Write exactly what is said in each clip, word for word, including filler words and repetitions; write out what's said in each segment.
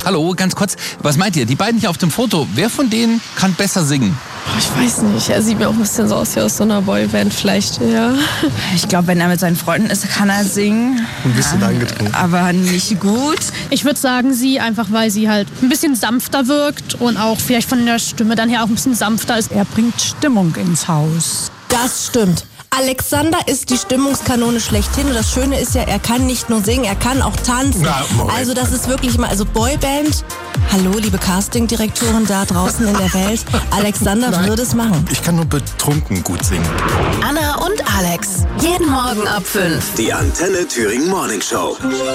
Hallo, ganz kurz. Was meint ihr? Die beiden hier auf dem Foto, wer von denen kann besser singen? Oh, ich weiß nicht. Er sieht mir auch ein bisschen so aus wie aus so einer Boyband vielleicht, ja. Ich glaube, wenn er mit seinen Freunden ist, kann er singen. Ein bisschen angetrunken. Aber nicht gut. Ich würde sagen, sie, einfach weil sie halt ein bisschen sanfter wirkt und auch vielleicht von der Stimme dann her auch ein bisschen sanfter ist. Er bringt Stimmung ins Haus. Das stimmt. Alexander ist die Stimmungskanone schlechthin und das Schöne ist ja, er kann nicht nur singen, er kann auch tanzen. Na, also das ist wirklich mal, also Boyband, hallo liebe Castingdirektoren da draußen in der Welt, Alexander Nein. würde es machen. Ich kann nur betrunken gut singen. Anna und Alex, jeden Morgen ab fünf. Die Antenne Thüringen Morning Show.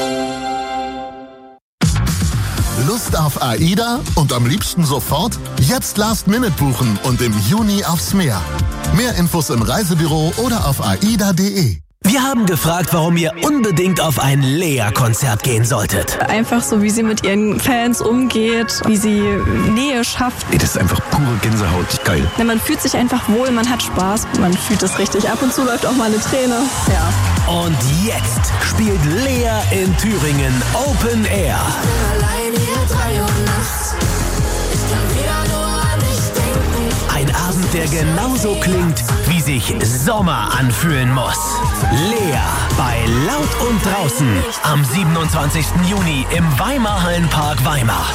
Lust auf AIDA und am liebsten sofort? Jetzt Last Minute buchen und im Juni aufs Meer. Mehr Infos im Reisebüro oder auf aida punkt de. Wir haben gefragt, warum ihr unbedingt auf ein Lea-Konzert gehen solltet. Einfach so, wie sie mit ihren Fans umgeht, wie sie Nähe schafft. Ey, das ist einfach pure Gänsehaut. Geil. Ja, man fühlt sich einfach wohl, man hat Spaß, man fühlt es richtig. Ab und zu läuft auch mal eine Träne. Ja. Und jetzt spielt Lea in Thüringen Open Air. Ein Abend, der genauso klingt, wie sich Sommer anfühlen muss. Lea bei Laut und Draußen am siebenundzwanzigsten Juni im Weimar Hallenpark Weimar.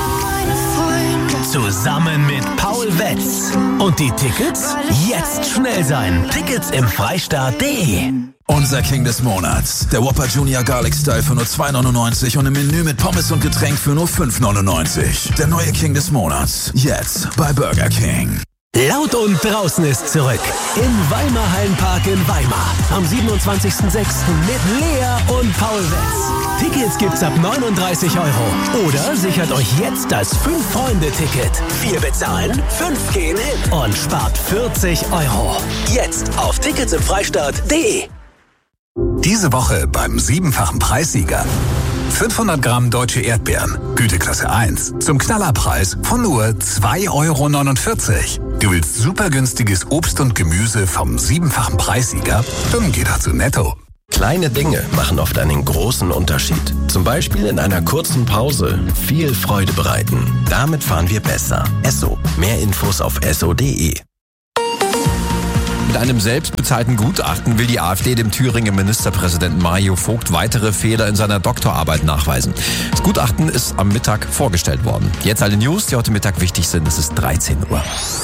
Zusammen mit Paul Wetz. Und die Tickets? Jetzt schnell sein. Tickets im Freistaat punkt de. Unser King des Monats. Der Whopper Junior Garlic Style für nur zwei neunundneunzig und im Menü mit Pommes und Getränk für nur fünf neunundneunzig. Der neue King des Monats. Jetzt bei Burger King. Laut und Draußen ist zurück. Im Weimar Hallenpark in Weimar. Am siebenundzwanzigsten sechsten mit Lea und Paul Wetz. Tickets gibt's ab neununddreißig Euro. Oder sichert euch jetzt das fünf-Freunde-Ticket. Vier bezahlen, fünf gehen hin und spart vierzig Euro. Jetzt auf Tickets im Freistaat punkt de. Diese Woche beim siebenfachen Preissieger. fünfhundert Gramm deutsche Erdbeeren, Güteklasse eins, zum Knallerpreis von nur zwei Euro neunundvierzig. Du willst super günstiges Obst und Gemüse vom siebenfachen Preissieger? Dann geh doch zu Netto. Kleine Dinge machen oft einen großen Unterschied. Zum Beispiel in einer kurzen Pause viel Freude bereiten. Damit fahren wir besser. Esso. Mehr Infos auf esso punkt de. Mit einem selbstbezahlten Gutachten will die AfD dem Thüringer Ministerpräsidenten Mario Vogt weitere Fehler in seiner Doktorarbeit nachweisen. Das Gutachten ist am Mittag vorgestellt worden. Jetzt alle News, die heute Mittag wichtig sind. Es ist dreizehn Uhr.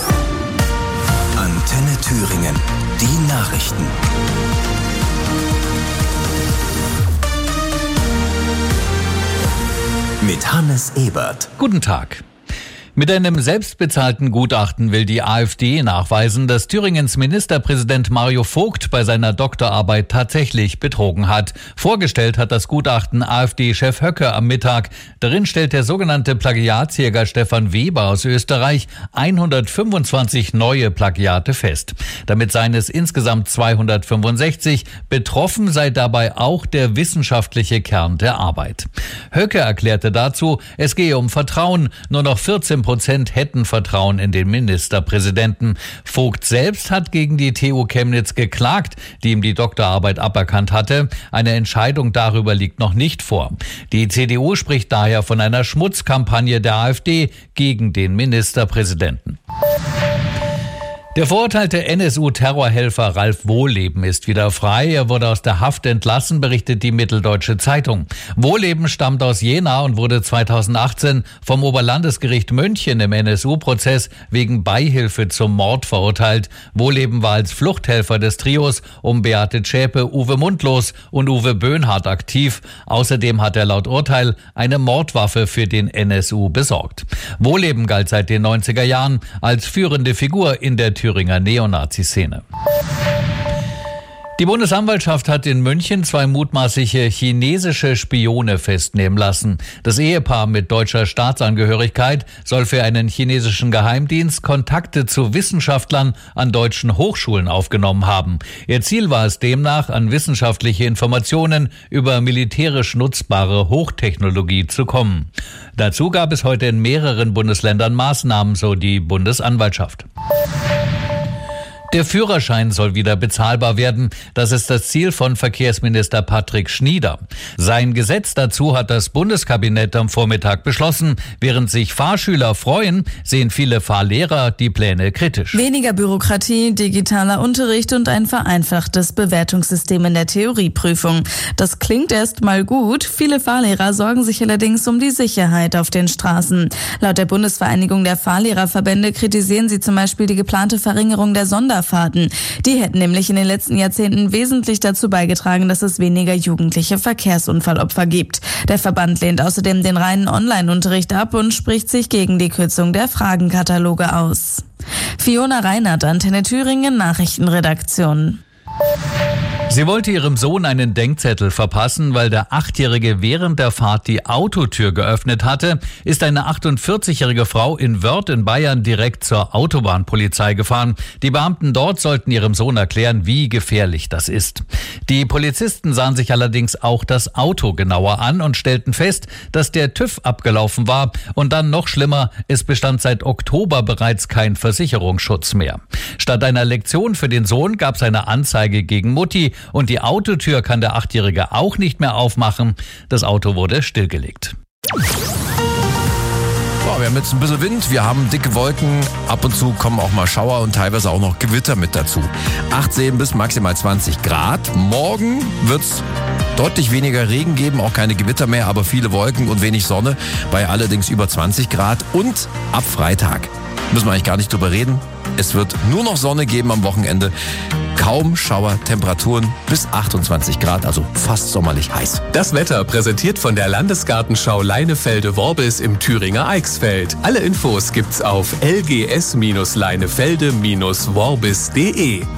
Antenne Thüringen. Die Nachrichten. Mit Hannes Ebert. Guten Tag. Mit einem selbstbezahlten Gutachten will die AfD nachweisen, dass Thüringens Ministerpräsident Mario Vogt bei seiner Doktorarbeit tatsächlich betrogen hat. Vorgestellt hat das Gutachten AfD-Chef Höcke am Mittag. Darin stellt der sogenannte Plagiatsjäger Stefan Weber aus Österreich hundertfünfundzwanzig neue Plagiate fest. Damit seien es insgesamt zweihundertfünfundsechzig. Betroffen sei dabei auch der wissenschaftliche Kern der Arbeit. Höcke erklärte dazu, es gehe um Vertrauen. Nur noch vierzehn Prozent hätten Vertrauen in den Ministerpräsidenten. Vogt selbst hat gegen die T U Chemnitz geklagt, die ihm die Doktorarbeit aberkannt hatte. Eine Entscheidung darüber liegt noch nicht vor. Die C D U spricht daher von einer Schmutzkampagne der AfD gegen den Ministerpräsidenten. Der verurteilte N S U-Terrorhelfer Ralf Wohleben ist wieder frei. Er wurde aus der Haft entlassen, berichtet die Mitteldeutsche Zeitung. Wohleben stammt aus Jena und wurde zweitausendachtzehn vom Oberlandesgericht München im N S U-Prozess wegen Beihilfe zum Mord verurteilt. Wohleben war als Fluchthelfer des Trios um Beate Zschäpe, Uwe Mundlos und Uwe Böhnhardt aktiv. Außerdem hat er laut Urteil eine Mordwaffe für den N S U besorgt. Wohleben galt seit den neunziger Jahren als führende Figur in der Thüringer Neonazi-Szene. Die Bundesanwaltschaft hat in München zwei mutmaßliche chinesische Spione festnehmen lassen. Das Ehepaar mit deutscher Staatsangehörigkeit soll für einen chinesischen Geheimdienst Kontakte zu Wissenschaftlern an deutschen Hochschulen aufgenommen haben. Ihr Ziel war es demnach, an wissenschaftliche Informationen über militärisch nutzbare Hochtechnologie zu kommen. Dazu gab es heute in mehreren Bundesländern Maßnahmen, so die Bundesanwaltschaft. Der Führerschein soll wieder bezahlbar werden. Das ist das Ziel von Verkehrsminister Patrick Schnieder. Sein Gesetz dazu hat das Bundeskabinett am Vormittag beschlossen. Während sich Fahrschüler freuen, sehen viele Fahrlehrer die Pläne kritisch. Weniger Bürokratie, digitaler Unterricht und ein vereinfachtes Bewertungssystem in der Theorieprüfung. Das klingt erst mal gut. Viele Fahrlehrer sorgen sich allerdings um die Sicherheit auf den Straßen. Laut der Bundesvereinigung der Fahrlehrerverbände kritisieren sie zum Beispiel die geplante Verringerung der Sonderfahrten. Die hätten nämlich in den letzten Jahrzehnten wesentlich dazu beigetragen, dass es weniger jugendliche Verkehrsunfallopfer gibt. Der Verband lehnt außerdem den reinen Online-Unterricht ab und spricht sich gegen die Kürzung der Fragenkataloge aus. Fiona Reinhardt, Antenne Thüringen, Nachrichtenredaktion. Sie wollte ihrem Sohn einen Denkzettel verpassen, weil der Achtjährige während der Fahrt die Autotür geöffnet hatte, ist eine achtundvierzigjährige Frau in Wörth in Bayern direkt zur Autobahnpolizei gefahren. Die Beamten dort sollten ihrem Sohn erklären, wie gefährlich das ist. Die Polizisten sahen sich allerdings auch das Auto genauer an und stellten fest, dass der TÜV abgelaufen war. Und dann noch schlimmer, es bestand seit Oktober bereits kein Versicherungsschutz mehr. Statt einer Lektion für den Sohn gab es eine Anzeige gegen Mutti. Und die Autotür kann der Achtjährige auch nicht mehr aufmachen. Das Auto wurde stillgelegt. So, wir haben jetzt ein bisschen Wind, wir haben dicke Wolken, ab und zu kommen auch mal Schauer und teilweise auch noch Gewitter mit dazu. achtzehn bis maximal zwanzig Grad. Morgen wird's deutlich weniger Regen geben, auch keine Gewitter mehr, aber viele Wolken und wenig Sonne, bei allerdings über zwanzig Grad. Und ab Freitag müssen wir eigentlich gar nicht drüber reden. Es wird nur noch Sonne geben am Wochenende. Kaum Schauer, Temperaturen bis achtundzwanzig Grad, also fast sommerlich heiß. Das Wetter präsentiert von der Landesgartenschau Leinefelde-Worbis im Thüringer Eichsfeld. Alle Infos gibt's auf l g s leinefelde worbis punkt d e.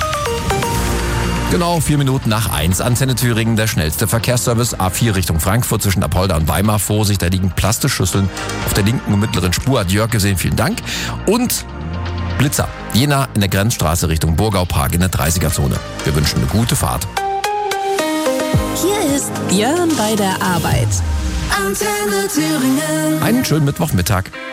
Genau, vier Minuten nach eins. Antenne Thüringen, der schnellste Verkehrsservice. A vier Richtung Frankfurt zwischen Apolda und Weimar. Vorsicht, da liegen Plastikschüsseln auf der linken und mittleren Spur. Hat Jörg gesehen, vielen Dank. Und Blitzer, Jena in der Grenzstraße Richtung Burgau-Park in der dreißiger-Zone. Wir wünschen eine gute Fahrt. Hier ist Björn bei der Arbeit. Antenne Thüringen. Einen schönen Mittwochmittag.